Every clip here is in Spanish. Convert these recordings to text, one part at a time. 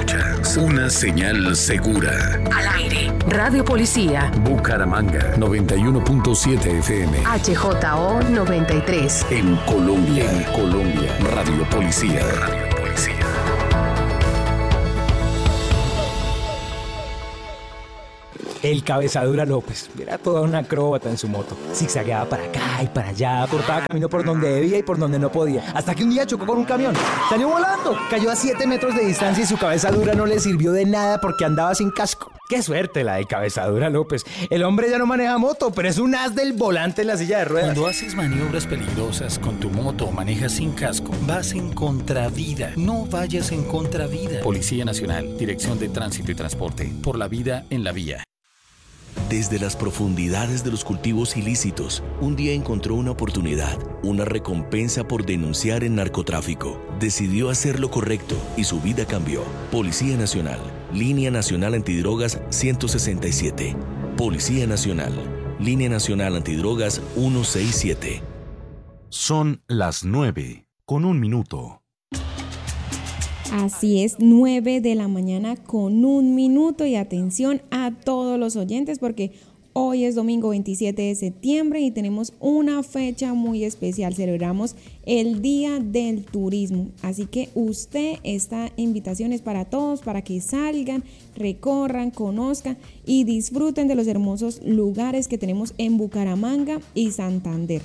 Escuchas una señal segura. Al aire. Radio Policía. Bucaramanga 91.7 FM. HJO 93. En Colombia. Radio Policía. El Cabezadura López era toda una acróbata en su moto. Zigzagueaba para acá y para allá, cortaba camino por donde debía y por donde no podía. Hasta que un día chocó con un camión. Salió volando, cayó a 7 metros de distancia y su cabezadura no le sirvió de nada porque andaba sin casco. ¡Qué suerte la de Cabezadura López! El hombre ya no maneja moto, pero es un as del volante en la silla de ruedas. Cuando haces maniobras peligrosas con tu moto o manejas sin casco, vas en contravía. No vayas en contravía. Policía Nacional, Dirección de Tránsito y Transporte. Por la vida en la vía. Desde las profundidades de los cultivos ilícitos, un día encontró una oportunidad, una recompensa por denunciar el narcotráfico. Decidió hacer lo correcto y su vida cambió. Policía Nacional, Línea Nacional Antidrogas 167. Policía Nacional, Línea Nacional Antidrogas 167. Son las 9:01. Así es, 9 de la mañana con 1 minuto y atención a todos los oyentes porque hoy es domingo 27 de septiembre y tenemos una fecha muy especial. Celebramos el Día del Turismo, así que esta invitación es para todos, para que salgan, recorran, conozcan y disfruten de los hermosos lugares que tenemos en Bucaramanga y Santander.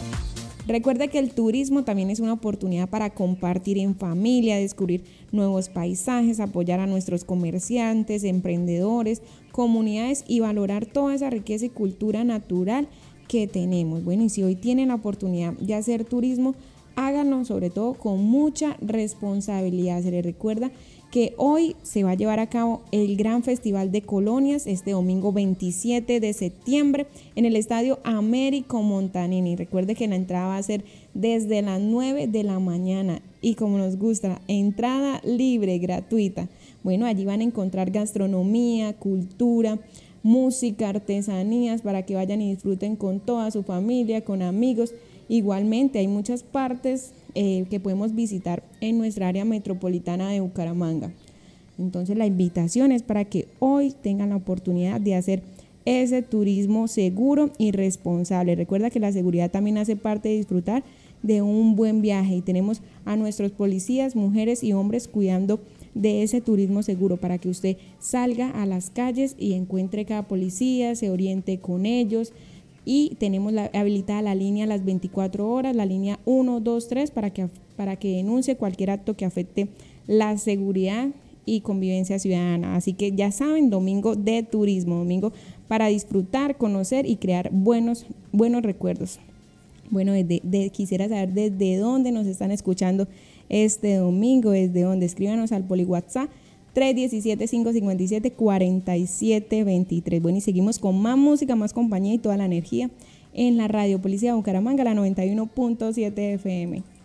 Recuerde que el turismo también es una oportunidad para compartir en familia, descubrir nuevos paisajes, apoyar a nuestros comerciantes, emprendedores, comunidades y valorar toda esa riqueza y cultura natural que tenemos. Bueno, y si hoy tienen la oportunidad de hacer turismo, háganlo sobre todo con mucha responsabilidad. Se les recuerda que hoy se va a llevar a cabo el Gran Festival de Colonias este domingo 27 de septiembre en el Estadio Américo Montanini. Recuerde que la entrada va a ser desde las 9 de la mañana y como nos gusta, entrada libre, gratuita. Bueno, allí van a encontrar gastronomía, cultura, música, artesanías para que vayan y disfruten con toda su familia, con amigos. Igualmente hay muchas partes que podemos visitar en nuestra área metropolitana de Bucaramanga. Entonces la invitación es para que hoy tengan la oportunidad de hacer ese turismo seguro y responsable. Recuerda que la seguridad también hace parte de disfrutar de un buen viaje y tenemos a nuestros policías, mujeres y hombres cuidando de ese turismo seguro para que usted salga a las calles y encuentre cada policía, se oriente con ellos. Y tenemos habilitada la línea a las 24 horas, la línea 123 para que denuncie cualquier acto que afecte la seguridad y convivencia ciudadana. Así que ya saben, domingo de turismo, domingo para disfrutar, conocer y crear buenos recuerdos. Bueno, quisiera saber desde dónde nos están escuchando este domingo, desde dónde. Escríbanos al Poli WhatsApp 317-557-4723. Bueno, y seguimos con más música, más compañía y toda la energía en la Radio Policía Bucaramanga, la 91.7 FM.